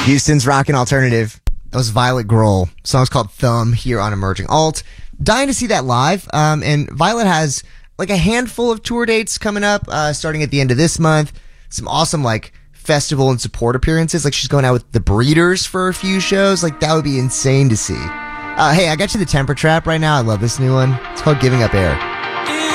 Houston's rockin' alternative. That was Violet Grohl. The song's called Thumb here on Emerging Alt. Dying to see that live. And Violet has like a handful of tour dates coming up, starting at the end of this month. Some awesome like festival and support appearances. Like she's going out with the Breeders for a few shows. Like that would be insane to see. Hey, I got you the Temper Trap right now. I love this new one. It's called Giving Up Air.